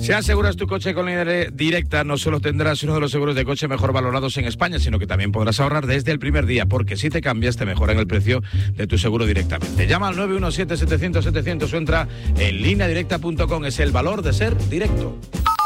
Si aseguras tu coche con Línea Directa, no solo tendrás uno de los seguros de coche mejor valorados en España, sino que también podrás ahorrar desde el primer día, porque si te cambias te mejoran el precio de tu seguro directamente. Llama al 917-700-700 o entra en lineadirecta.com. Es el valor de ser directo.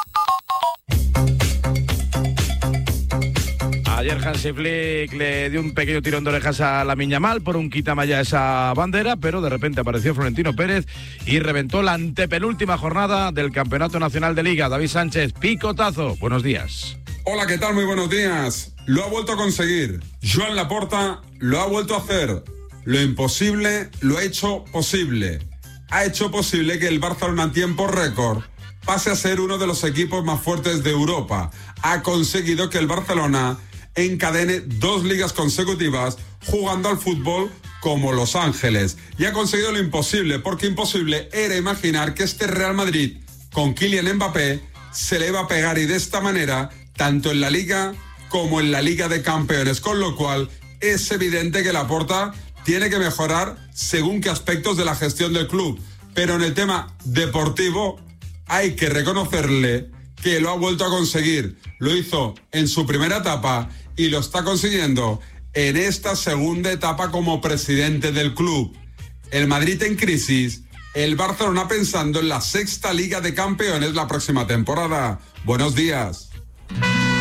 Ayer Hansi Flick le dio un pequeño tirón de orejas a Lamine Yamal por un quítame ya esa bandera, pero de repente apareció Florentino Pérez y reventó la antepenúltima jornada del Campeonato Nacional de Liga. David Sánchez, picotazo. Buenos días. Hola, ¿qué tal? Muy buenos días. Lo ha vuelto a conseguir. Joan Laporta lo ha vuelto a hacer. Lo imposible lo ha hecho posible. Ha hecho posible que el Barcelona en tiempo récord pase a ser uno de los equipos más fuertes de Europa. Ha conseguido que el Barcelona encadene 2 ligas consecutivas jugando al fútbol como Los Ángeles. Y ha conseguido lo imposible, porque imposible era imaginar que este Real Madrid, con Kylian Mbappé, se le iba a pegar y de esta manera, tanto en la Liga como en la Liga de Campeones. Con lo cual, es evidente que Laporta tiene que mejorar según qué aspectos de la gestión del club. Pero en el tema deportivo, hay que reconocerle que lo ha vuelto a conseguir. Lo hizo en su primera etapa y lo está consiguiendo en esta segunda etapa como presidente del club. El Madrid en crisis, el Barcelona pensando en la 6ª Liga de Campeones la próxima temporada. Buenos días.